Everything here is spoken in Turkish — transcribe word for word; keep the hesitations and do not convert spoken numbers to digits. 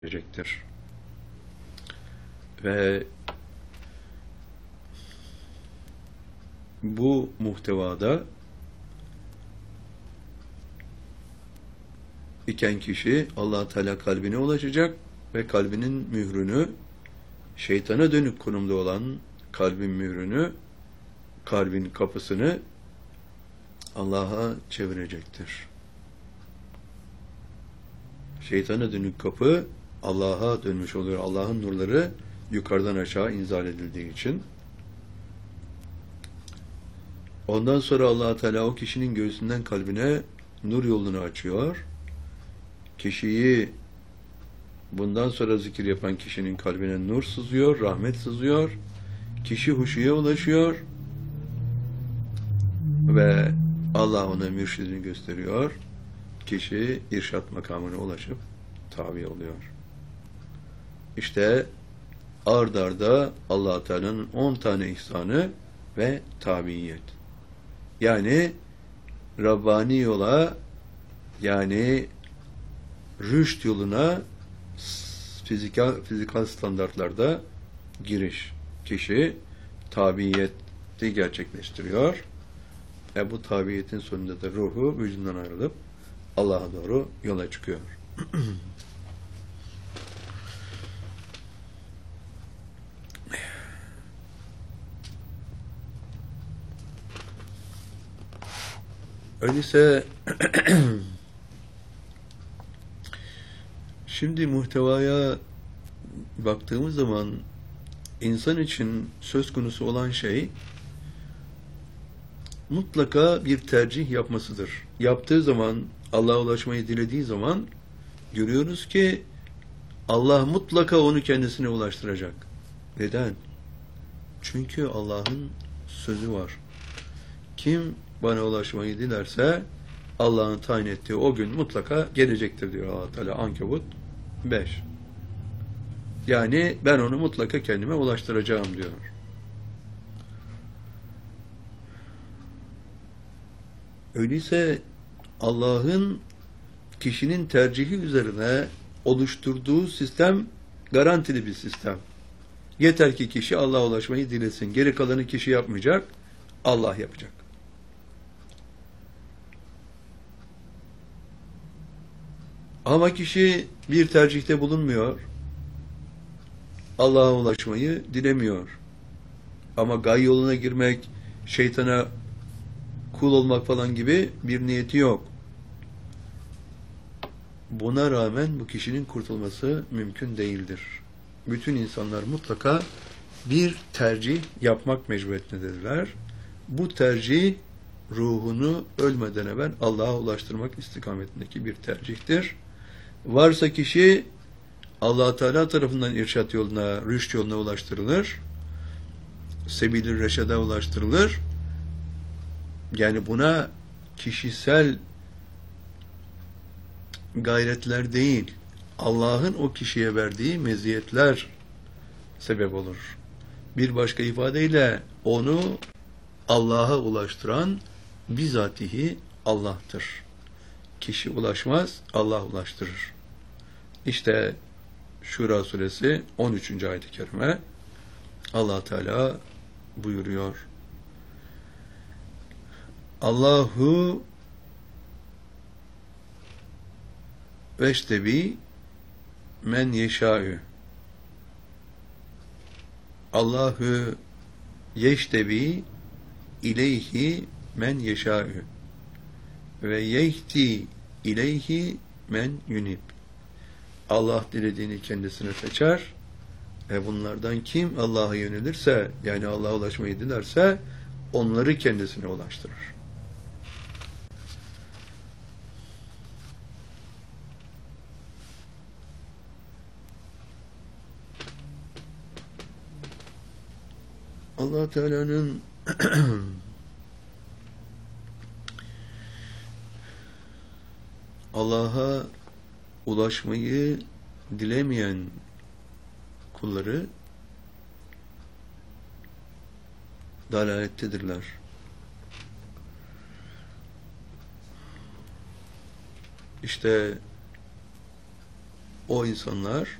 verecektir. Ve bu muhtevada iken kişi Allah Teala kalbine ulaşacak ve kalbinin mührünü, şeytana dönük konumda olan kalbin mührünü, kalbin kapısını Allah'a çevirecektir. Şeytana dönük kapı Allah'a dönmüş oluyor. Allah'ın nurları yukarıdan aşağı inzal edildiği için. Ondan sonra Allah Teala o kişinin göğsünden kalbine nur yolunu açıyor. Kişiyi bundan sonra zikir yapan kişinin kalbine nur sızıyor, rahmet sızıyor. Kişi huşuya ulaşıyor ve Allah ona mürşidini gösteriyor. Kişi irşat makamına ulaşıp tabi oluyor. İşte ard arda Allah Teala'nın on tane ihsanı ve tabiyet. Yani Rabbani yola, yani rüşt yoluna fizikal, fizikal standartlarda giriş. Kişi tabiyeti gerçekleştiriyor. E bu tabiyetin sonunda da ruhu vücudundan ayrılıp Allah'a doğru yola çıkıyor. Öyleyse şimdi muhtevaya baktığımız zaman insan için söz konusu olan şey mutlaka bir tercih yapmasıdır. Yaptığı zaman, Allah'a ulaşmayı dilediği zaman görüyoruz ki Allah mutlaka onu kendisine ulaştıracak. Neden? Çünkü Allah'ın sözü var. Kim bana ulaşmayı dilerse Allah'ın tayin ettiği o gün mutlaka gelecektir diyor Allah Teala. Ankebut beş. Yani ben onu mutlaka kendime ulaştıracağım diyor. Öyleyse Allah'ın kişinin tercihi üzerine oluşturduğu sistem garantili bir sistem. Yeter ki kişi Allah'a ulaşmayı dilesin. Geri kalanı kişi yapmayacak, Allah yapacak. Ama kişi bir tercihte bulunmuyor. Allah'a ulaşmayı dilemiyor. Ama gay yoluna girmek, şeytana kul olmak falan gibi bir niyeti yok. Buna rağmen bu kişinin kurtulması mümkün değildir. Bütün insanlar mutlaka bir tercih yapmak mecburiyetindedirler. Bu tercih ruhunu ölmeden evvel Allah'a ulaştırmak istikametindeki bir tercihtir. Varsa kişi Allah Teala tarafından irşat yoluna, rüşt yoluna ulaştırılır. Sebil-i reşede ulaştırılır. Yani buna kişisel gayretler değil, Allah'ın o kişiye verdiği meziyetler sebep olur. Bir başka ifadeyle onu Allah'a ulaştıran bizatihi Allah'tır. Kişi ulaşmaz, Allah ulaştırır. İşte Şura suresi on üçüncü ayet-i kerime Allah Teala buyuruyor. Allahu veştebi men yeşâ'ü. Allahu yeştebi ileyhi men yeşâ'ü ve yehdi ileyhi men yunib. Allah dilediğini kendisine seçer ve bunlardan kim Allah'a yönelirse, yani Allah'a ulaşmayı dilerse onları kendisine ulaştırır. Allah Teala'nın Allah'a ulaşmayı dilemeyen kulları dalalettedirler. İşte o insanlar